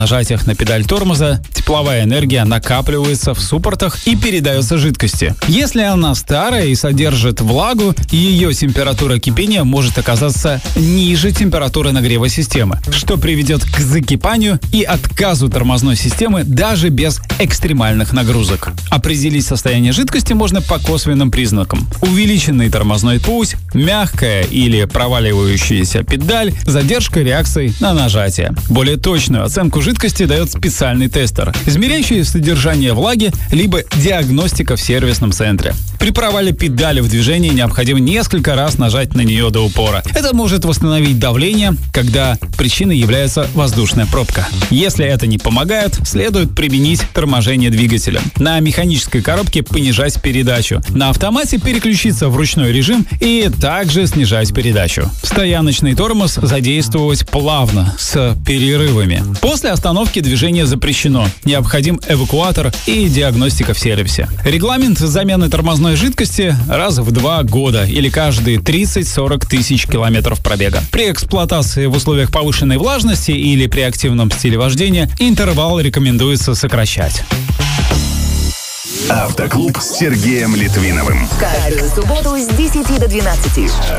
нажатиях на педаль тормоза тепловая энергия накапливается в суппортах и передается жидкости. Если она старая и содержит влагу, ее температура кипения может оказаться ниже температуры нагрева системы, что приведет к закипанию и отказу тормозной системы даже без экстремальных нагрузок. Определить состояние жидкости можно по косвенным признакам: увеличенный тормозной путь, мягкая или проваливающаяся педаль, задержка реакции на нажатие. Более точную оценку жидкости дает специальный тестер, измеряющий содержание влаги, либо диагностика в сервисном центре. При провале педали в движении необходимо несколько раз нажать на нее до упора. Это может восстановить давление, когда причиной является воздушная пробка. Если это не помогает, следует применить торможение двигателя. На механической коробке понижать передачу, на автомате переключиться в ручной режим и также снижать передачу. Стояночный тормоз задействовать плавно, с перерывами. После остановки движение запрещено. Необходим эвакуатор и диагностика в сервисе. Регламент замены тормозной жидкости раз в 2 года или каждые 30-40 тысяч километров пробега. При эксплуатации в условиях повышенной влажности или при активном стиле вождения интервал рекомендуется сокращать. Автоклуб с Сергеем Литвиновым. Каждую субботу с 10 до 12.